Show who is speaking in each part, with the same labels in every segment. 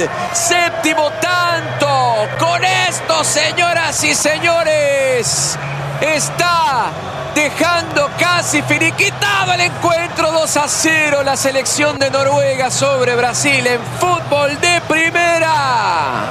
Speaker 1: Séptimo tanto. Con esto, señoras y señores, está dejando casi finiquitado el encuentro. 2-0 la selección de Noruega sobre Brasil en fútbol de primera.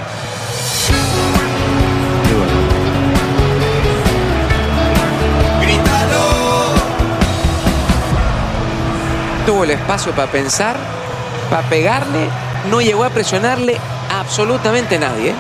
Speaker 1: Tuvo el espacio para pensar, para pegarle, no llegó a presionarle absolutamente nadie.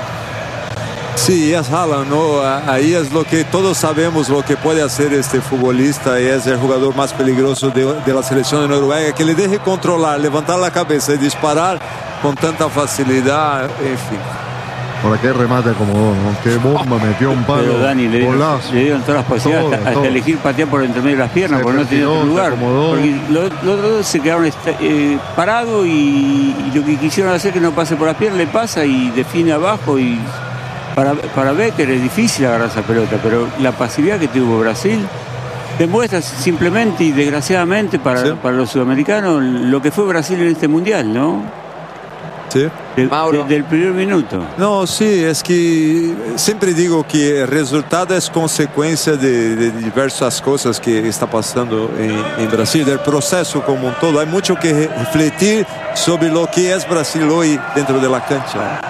Speaker 2: Sí, es Haaland, ¿no? Ahí es lo que todos sabemos, lo que puede hacer este futbolista, y es el jugador más peligroso de la selección de Noruega, que le deje controlar, levantar la cabeza y disparar con tanta facilidad, en fin.
Speaker 3: Por qué remate acomodó, ¿no? Qué bomba metió un palo.
Speaker 4: Pero Dani, le dieron todas las posibilidades, hasta elegir patear por entre medio de las piernas, porque no tenía otro lugar. Porque los dos se quedaron parados y lo que quisieron hacer que no pase por las piernas, le pasa y define abajo. Y para Becker es difícil agarrar esa pelota, pero la pasividad que tuvo Brasil demuestra simplemente y desgraciadamente para los sudamericanos lo que fue Brasil en este mundial, ¿no?
Speaker 2: Sí.
Speaker 4: Del primer minuto.
Speaker 2: No, sí, es que siempre digo que el resultado es consecuencia de diversas cosas que está pasando en Brasil, del proceso como un todo. Hay mucho que refletir sobre lo que es Brasil hoy dentro de la cancha.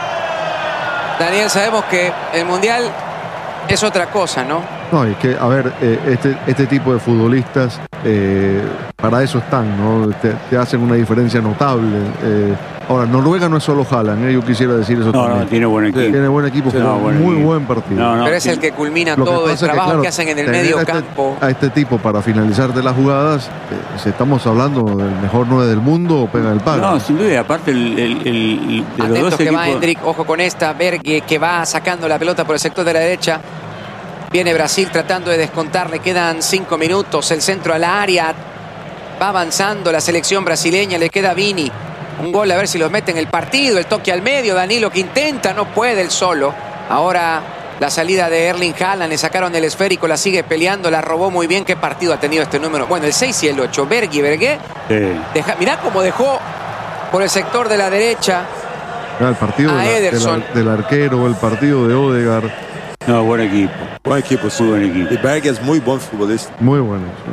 Speaker 1: Daniel, sabemos que el Mundial es otra cosa, ¿no?
Speaker 3: No, es que, a ver, este tipo de futbolistas para eso están, ¿no? Te hacen una diferencia notable. Ahora, Noruega no es solo Haaland, yo quisiera decir eso también.
Speaker 4: No, tiene buen equipo.
Speaker 3: Tiene buen equipo, muy buen partido.
Speaker 1: Pero es el que culmina todo el trabajo que hacen en el medio campo.
Speaker 3: A este tipo para finalizar de las jugadas, si estamos hablando del mejor 9 del mundo, pega el palo.
Speaker 4: No, sin duda, aparte de los dos
Speaker 1: Atento que
Speaker 4: equipos.
Speaker 1: va Hendrik, ojo con esta, Berge que va sacando la pelota por el sector de la derecha. Viene Brasil tratando de descontar, le quedan 5 minutos, el centro al área. Va avanzando la selección brasileña, le queda Vini. Un gol a ver si los mete en el partido, el toque al medio, Danilo que intenta, no puede él solo. Ahora la salida de Erling Haaland, le sacaron el esférico, la sigue peleando, la robó muy bien. ¿Qué partido ha tenido este número? Bueno, el 6 y el 8, Berge. Mirá cómo dejó por el sector de la derecha
Speaker 3: el partido del arquero, el partido de Odegaard.
Speaker 4: No, buen equipo.
Speaker 2: Buen equipo, sí.
Speaker 4: Buen equipo.
Speaker 2: Y Berge es muy buen futbolista.
Speaker 3: Muy bueno. Sí.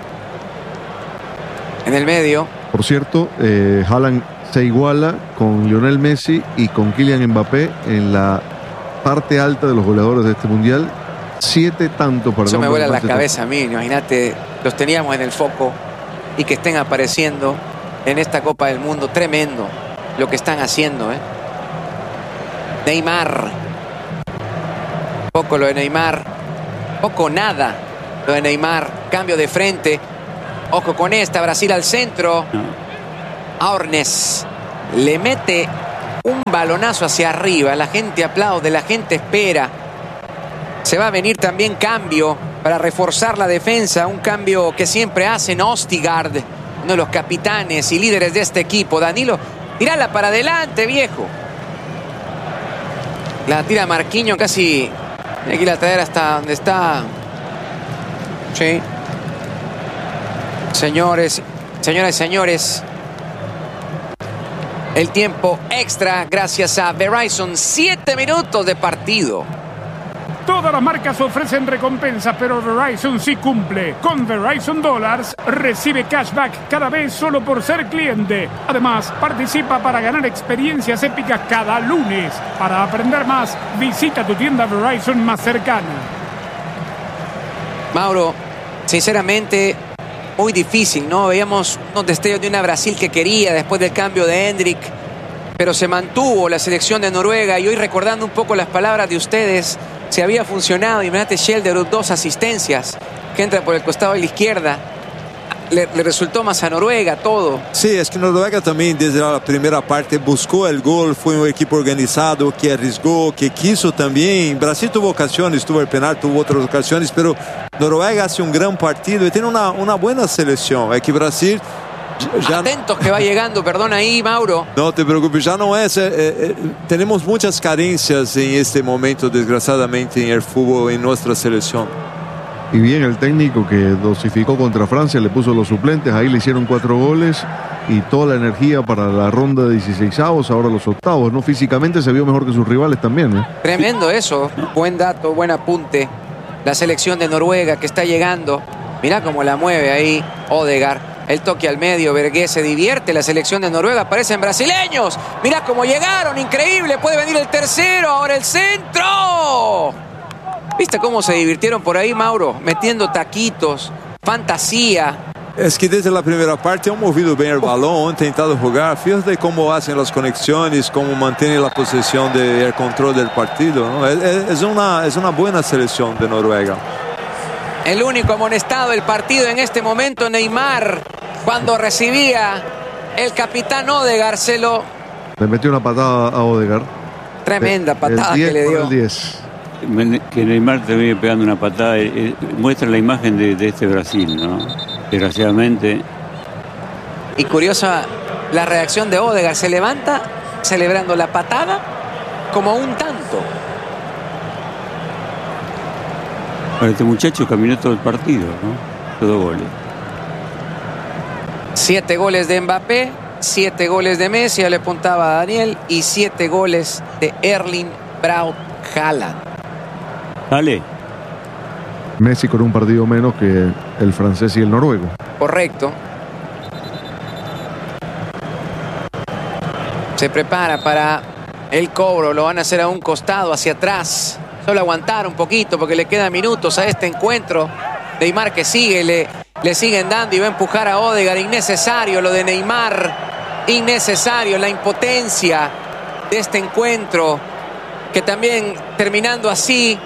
Speaker 1: En el medio.
Speaker 3: Por cierto, Haaland se iguala con Lionel Messi y con Kylian Mbappé en la parte alta de los goleadores de este mundial. 7 tantos para el
Speaker 1: Eso me vuela la
Speaker 3: Manchester.
Speaker 1: cabeza a mí. Imagínate, los teníamos en el foco y que estén apareciendo en esta Copa del Mundo. Tremendo lo que están haciendo, ¿eh? Neymar. Poco lo de Neymar. Poco nada lo de Neymar. Cambio de frente. Ojo con esta, Brasil al centro. Aornes le mete un balonazo hacia arriba. La gente aplaude, la gente espera. Se va a venir también cambio para reforzar la defensa. Un cambio que siempre hacen Østigard, uno de los capitanes y líderes de este equipo. Danilo, tirala para adelante, viejo. La tira Marquinhos casi. Hay que la traer hasta donde está. Sí. Señores, señoras y señores, el tiempo extra gracias a Verizon. 7 minutos de partido.
Speaker 5: Todas las marcas ofrecen recompensas, pero Verizon sí cumple. Con Verizon Dollars recibe cashback cada vez solo por ser cliente. Además, participa para ganar experiencias épicas cada lunes. Para aprender más, visita tu tienda Verizon más cercana.
Speaker 1: Mauro, sinceramente, muy difícil, ¿no? Veíamos unos destellos de una Brasil que quería después del cambio de Hendrik, pero se mantuvo la selección de Noruega. Y hoy, recordando un poco las palabras de ustedes, si había funcionado, imagínate Schjelderup, 2 asistencias, que entra por el costado de la izquierda. Le resultó más a Noruega todo.
Speaker 2: Sí, es que Noruega también desde la primera parte buscó el gol, fue un equipo organizado que arriesgó, que quiso también. Brasil tuvo ocasiones, tuvo el penal, tuvo otras ocasiones, pero Noruega hace un gran partido y tiene una buena selección. Es que Brasil...
Speaker 1: Atentos que va llegando, perdón ahí, Mauro.
Speaker 2: No te preocupes, ya no es... tenemos muchas carencias en este momento, desgraciadamente, en el fútbol, en nuestra selección.
Speaker 3: Y bien el técnico que dosificó contra Francia, le puso los suplentes, ahí le hicieron 4 goles y toda la energía para la ronda de 16avos, ahora los octavos, ¿no? Físicamente se vio mejor que sus rivales también, ¿eh?
Speaker 1: Tremendo eso, buen dato, buen apunte. La selección de Noruega que está llegando. Mirá cómo la mueve ahí Odegaard. El toque al medio, Bergué se divierte. La selección de Noruega, parecen brasileños. Mirá cómo llegaron, increíble. Puede venir el tercero, ahora el centro. ¿Viste cómo se divirtieron por ahí, Mauro? Metiendo taquitos, fantasía.
Speaker 2: Es que desde la primera parte han movido bien el balón, han intentado jugar. Fíjate cómo hacen las conexiones, cómo mantienen la posesión del control del partido, ¿no? Es una buena selección de Noruega.
Speaker 1: El único amonestado del partido en este momento, Neymar, cuando recibía el capitán Odegaard,
Speaker 3: le metió una patada a Odegaard.
Speaker 1: Tremenda patada que le dio.
Speaker 3: El 10.
Speaker 4: Que Neymar te viene pegando una patada, muestra la imagen de este Brasil, ¿no? Desgraciadamente.
Speaker 1: Y curiosa la reacción de Odegaard, se levanta celebrando la patada como un tanto.
Speaker 4: Bueno, este muchacho caminó todo el partido, ¿no? Todo goles.
Speaker 1: 7 goles de Mbappé, 7 goles de Messi, ya le apuntaba a Daniel, y 7 goles de Erling Braut Haaland.
Speaker 4: Dale.
Speaker 3: Messi con un partido menos que el francés y el noruego.
Speaker 1: Correcto. Se prepara para el cobro, lo van a hacer a un costado, hacia atrás. Solo aguantar un poquito porque le quedan minutos a este encuentro. Neymar que sigue, le siguen dando y va a empujar a Odegaard. Innecesario lo de Neymar. Innecesario la impotencia de este encuentro. Que también terminando así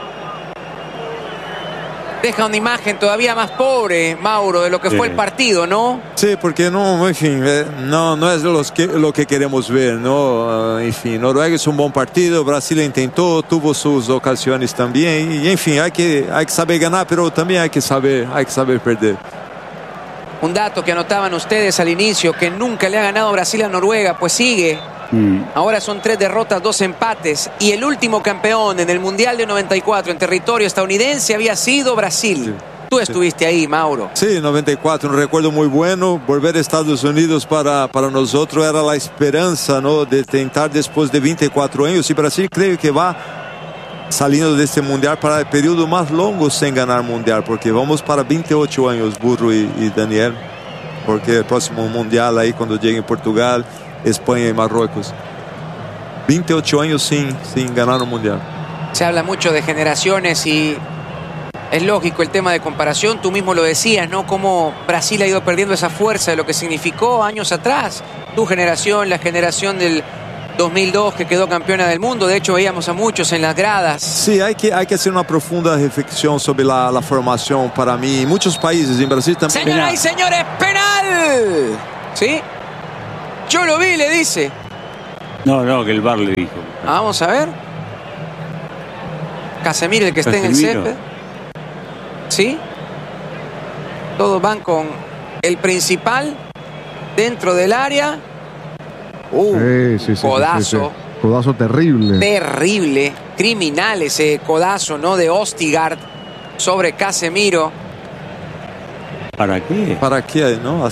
Speaker 1: deja una imagen todavía más pobre, Mauro, de lo que fue el partido, ¿no?
Speaker 2: Sí, porque no, en fin, no es lo que queremos ver, ¿no? En fin, Noruega es un buen partido, Brasil intentó, tuvo sus ocasiones también, y en fin, hay que saber ganar, pero también hay que saber perder.
Speaker 1: Un dato que anotaban ustedes al inicio, que nunca le ha ganado Brasil a Noruega, pues sigue. Ahora son 3 derrotas, 2 empates. Y el último campeón en el Mundial de 94 en territorio estadounidense había sido Brasil. Sí. Tú estuviste ahí, Mauro.
Speaker 2: Sí, 94, un recuerdo muy bueno. Volver a Estados Unidos para nosotros era la esperanza, ¿no? De tentar después de 24 años. Y Brasil creo que va saliendo de este Mundial para el periodo más largo sin ganar Mundial. Porque vamos para 28 años, Burro y Daniel. Porque el próximo Mundial ahí cuando llegue en Portugal, España y Marruecos. 28 años sin ganar un mundial.
Speaker 1: Se habla mucho de generaciones y es lógico el tema de comparación. Tú mismo lo decías, ¿no? Cómo Brasil ha ido perdiendo esa fuerza de lo que significó años atrás. Tu generación, la generación del 2002 que quedó campeona del mundo. De hecho, veíamos a muchos en las gradas.
Speaker 2: Sí, hay que hacer una profunda reflexión sobre la formación para mí. En muchos países, en Brasil también.
Speaker 1: Señoras y señores, penal. ¿Sí? Yo lo vi, le dice.
Speaker 4: No, que el VAR le dijo.
Speaker 1: Vamos a ver. Casemiro, el que esté en el césped. ¿Sí? Todos van con el principal dentro del área.
Speaker 3: Sí,
Speaker 1: codazo.
Speaker 3: Sí. Codazo terrible.
Speaker 1: Terrible. Criminal ese codazo, ¿no? De Østigard sobre Casemiro.
Speaker 4: ¿Para qué?
Speaker 2: ¿Para qué, no?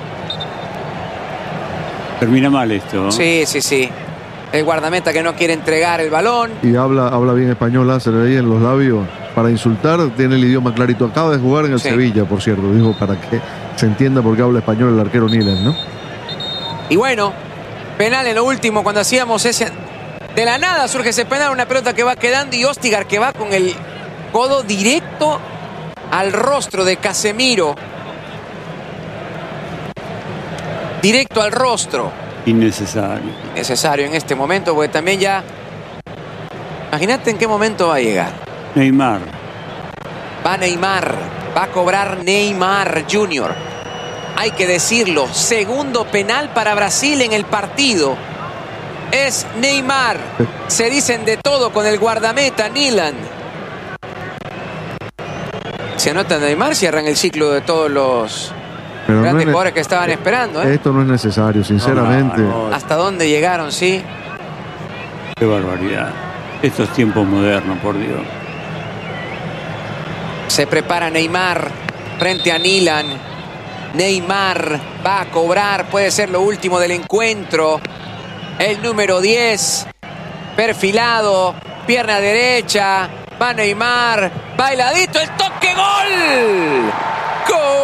Speaker 4: Termina mal esto, ¿no?
Speaker 1: Sí. El guardameta que no quiere entregar el balón.
Speaker 3: Y habla bien español, se le ahí en los labios. Para insultar, tiene el idioma clarito. Acaba de jugar en el Sevilla, por cierto. Dijo para que se entienda por qué habla español el arquero Nilan, ¿no?
Speaker 1: Y bueno, penal en lo último, cuando hacíamos ese... De la nada surge ese penal, una pelota que va quedando y Østigard que va con el codo directo al rostro de Casemiro. Directo al rostro. Innecesario en este momento, porque también ya... Imagínate en qué momento va a llegar.
Speaker 4: Neymar.
Speaker 1: Va a cobrar Neymar Jr. Hay que decirlo, segundo penal para Brasil en el partido. Es Neymar. Se dicen de todo con el guardameta Nilan. Se anota Neymar, cierran el ciclo de todos los...
Speaker 3: Pero
Speaker 1: grandes jugadores que estaban esperando, ¿eh?
Speaker 3: Esto no es necesario, sinceramente.
Speaker 4: No.
Speaker 1: ¿Hasta dónde llegaron, sí?
Speaker 4: Qué barbaridad. Estos tiempos modernos, por Dios.
Speaker 1: Se prepara Neymar frente a Nilan. Neymar va a cobrar, puede ser lo último del encuentro. El número 10, perfilado, pierna derecha, va Neymar, bailadito, el toque, gol. ¡Gol!